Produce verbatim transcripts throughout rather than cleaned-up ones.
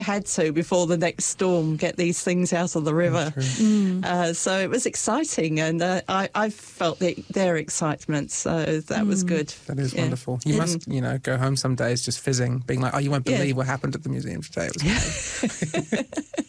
had to before the next storm get these things out of the river. Mm. Uh, so it was exciting, and uh, I, I felt the, their excitement, so that mm. was good. That is yeah. wonderful. You mm. must, you know, go home some days just fizzing, being like, oh, you won't believe yeah. what happened at the museum today. It was great.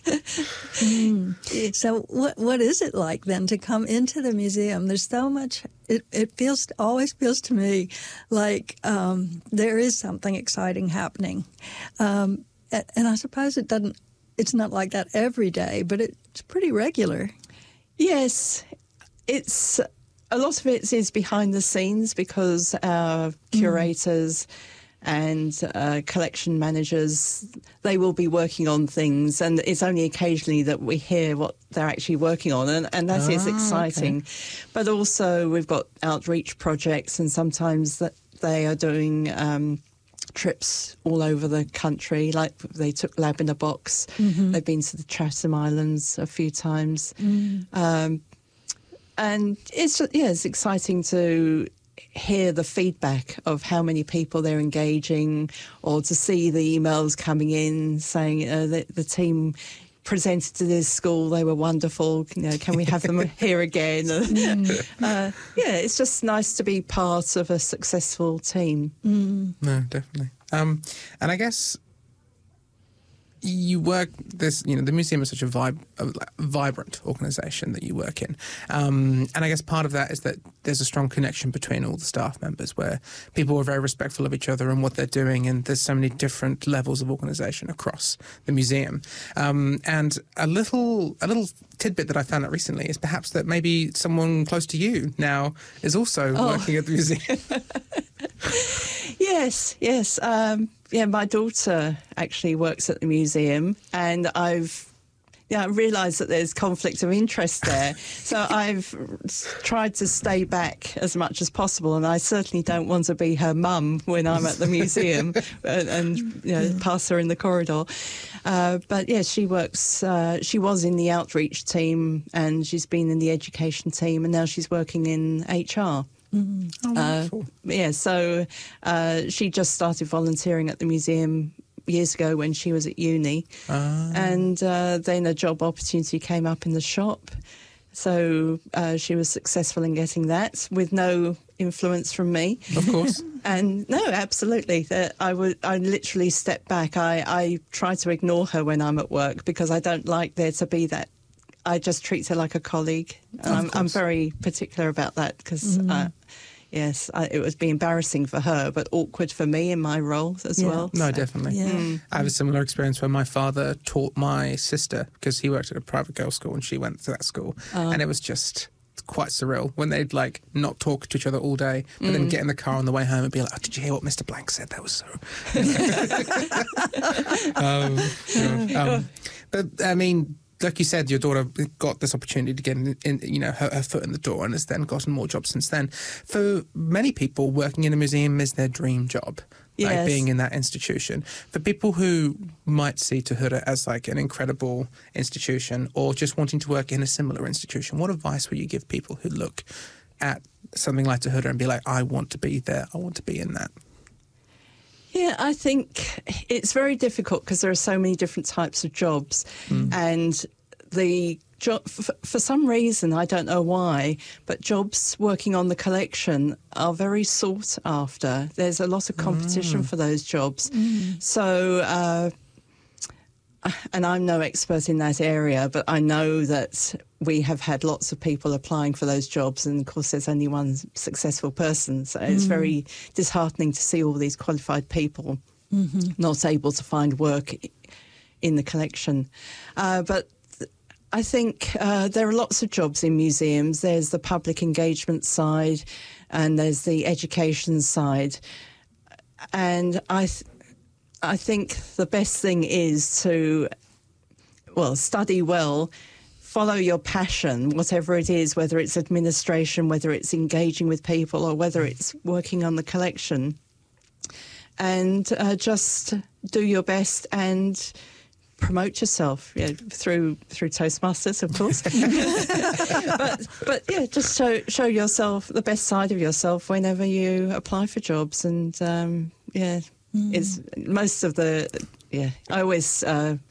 mm. So what what is it like then to come into the museum? There's so much. It, it feels always feels to me like um, there is something exciting happening. Um, And I suppose it doesn't, it's not like that every day, but it's pretty regular. Yes, it's, a lot of it is behind the scenes because our curators mm. and uh, collection managers, they will be working on things, and it's only occasionally that we hear what they're actually working on, and, and that ah, is exciting. Okay. But also we've got outreach projects, and sometimes that they are doing Um, trips all over the country, like they took Lab in a Box. Mm-hmm. They've been to the Chatham Islands a few times. Mm. Um, and it's, yeah, it's exciting to hear the feedback of how many people they're engaging, or to see the emails coming in saying uh, that the team presented to this school, they were wonderful, you know, can we have them here again? Mm. uh, yeah, it's just nice to be part of a successful team. Mm. No, definitely. Um, and I guess you work this, you know, the museum is such a vib- a vibrant organisation that you work in. Um, and I guess part of that is that there's a strong connection between all the staff members where people are very respectful of each other and what they're doing, and there's so many different levels of organisation across the museum. Um, and a little a little tidbit that I found out recently is perhaps that maybe someone close to you now is also oh. working at the museum. Yes, yes. Um, yeah, my daughter actually works at the museum, and I've yeah, realised that there's conflict of interest there. So I've tried to stay back as much as possible, and I certainly don't want to be her mum when I'm at the museum and, and you know, pass her in the corridor. Uh, but yes, yeah, she works, uh, she was in the outreach team, and she's been in the education team, and now she's working in H R. Mm. Oh, uh, yeah, so uh, she just started volunteering at the museum years ago when she was at uni, ah. and uh, then a job opportunity came up in the shop. So uh, she was successful in getting that with no influence from me. Of course. And no, absolutely. That I would, I literally step back. I, I try to ignore her when I'm at work because I don't like there to be that. I just treat her like a colleague. I'm, I'm very particular about that because, mm. uh, yes, I, it would be embarrassing for her, but awkward for me in my role as yeah. well. No, so. definitely. Yeah. Mm. I have a similar experience where my father taught my sister, because he worked at a private girls' school and she went to that school, uh. and it was just quite surreal when they'd like not talk to each other all day, but mm. then get in the car on the way home and be like, oh, did you hear what Mister Blank said? That was so... um, sure. um, but, I mean... Like you said, your daughter got this opportunity to get, in, in, you know, her, her foot in the door, and has then gotten more jobs since then. For many people, working in a museum is their dream job, yes. like being in that institution. For people who might see Te Hura as like an incredible institution, or just wanting to work in a similar institution, what advice would you give people who look at something like Te Hura and be like, I want to be there, I want to be in that? Yeah, I think it's very difficult because there are so many different types of jobs, mm. and the job, for, for some reason, I don't know why, but jobs working on the collection are very sought after. There's a lot of competition mm. for those jobs. Mm. So, uh, and I'm no expert in that area, but I know that we have had lots of people applying for those jobs, and of course there's only one successful person, so it's mm. very disheartening to see all these qualified people mm-hmm. not able to find work in the collection. Uh, but I think uh, there are lots of jobs in museums. There's the public engagement side, and there's the education side, and I th- I think the best thing is to, well, study well, follow your passion, whatever it is, whether it's administration, whether it's engaging with people, or whether it's working on the collection, and uh, just do your best and promote yourself, yeah, through through Toastmasters, of course. but but yeah, just show show yourself the best side of yourself whenever you apply for jobs, and um, yeah. Mm. It's most of the Yeah, I always uh,